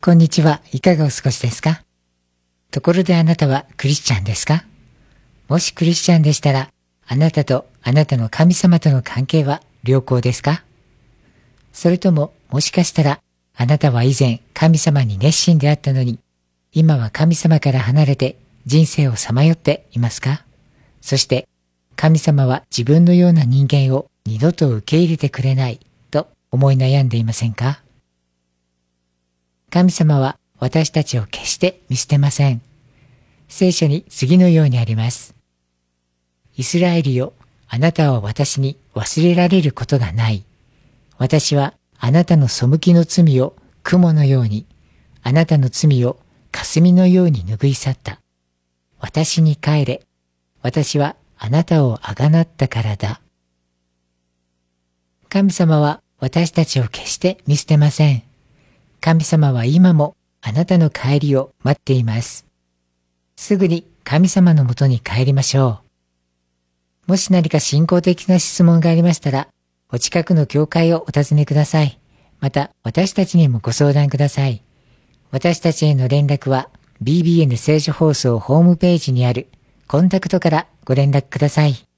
こんにちは。いかがお過ごしですか？ところであなたはクリスチャンですか？もしクリスチャンでしたら、あなたとあなたの神様との関係は良好ですか？それとも、もしかしたら、あなたは以前神様に熱心であったのに、今は神様から離れて人生をさまよっていますか？そして、神様は自分のような人間を二度と受け入れてくれないと思い悩んでいませんか？神様は私たちを決して見捨てません。聖書に次のようにあります。イスラエルよ、あなたは私に忘れられることがない。私はあなたの背きの罪を雲のように、あなたの罪を霞のように拭い去った。私に帰れ。私はあなたをあがなったからだ。神様は私たちを決して見捨てません。神様は今もあなたの帰りを待っています。すぐに神様のもとに帰りましょう。もし何か信仰的な質問がありましたら、お近くの教会をお尋ねください。また私たちにもご相談ください。私たちへの連絡は BBN 聖書放送ホームページにあるコンタクトからご連絡ください。